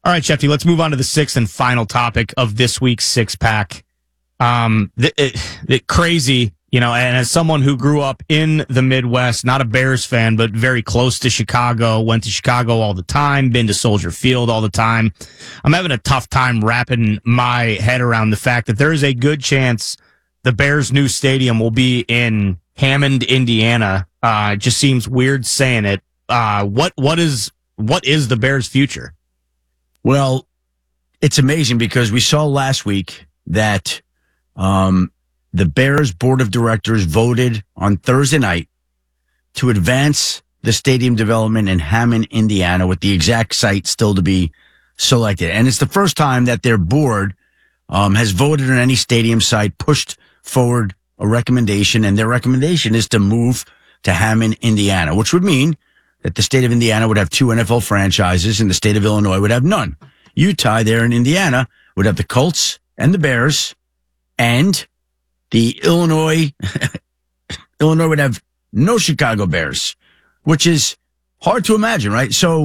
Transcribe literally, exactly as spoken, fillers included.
All right, Shefty, let's move on to the sixth and final topic of this week's six pack. Um, the, it, it, crazy, you know, and as someone who grew up in the Midwest, not a Bears fan, but very close to Chicago, went to Chicago all the time, been to Soldier Field all the time. I'm having a tough time wrapping my head around the fact that there is a good chance the Bears' new stadium will be in Hammond, Indiana. Uh, it just seems weird saying it. Uh, what, what is, what is the Bears' future? Well, it's amazing because we saw last week that um, the Bears board of directors voted on Thursday night to advance the stadium development in Hammond, Indiana, with the exact site still to be selected. And it's the first time that their board um, has voted on any stadium site, pushed forward a recommendation, and their recommendation is to move to Hammond, Indiana, which would mean that the state of Indiana would have two N F L franchises and the state of Illinois would have none. Utah there in Indiana would have the Colts and the Bears, and the Illinois, Illinois would have no Chicago Bears, which is hard to imagine, right? So